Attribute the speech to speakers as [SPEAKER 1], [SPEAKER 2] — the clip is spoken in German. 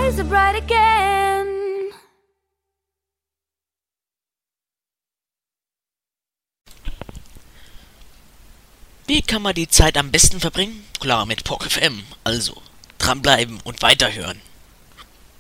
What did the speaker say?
[SPEAKER 1] skies are bright again.
[SPEAKER 2] Wie kann man die Zeit am besten verbringen? Klar, mit PogFM. Also, dranbleiben und weiterhören.